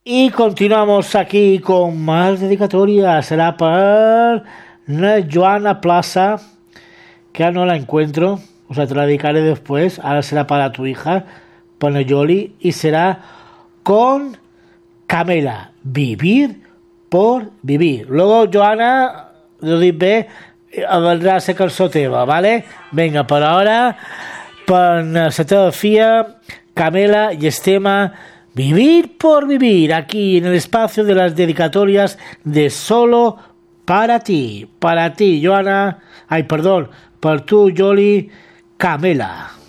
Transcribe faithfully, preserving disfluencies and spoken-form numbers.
Y continuamos aquí con más dedicatorias. Será para Joana Plaza, que ahora no la encuentro. O sea, te la dedicaré después. Ahora será para tu hija, para Yoli. Y será con Camela. Vivir por vivir. Luego, Joana, lo dice, vendrá a sacar su tema, ¿vale? Venga, por ahora, para la Sofía, Camela y Estema. Vivir por vivir, aquí en el espacio de las dedicatorias de Solo para ti. Para ti, Joana. Ay, perdón, por tú, Yoli, Camela.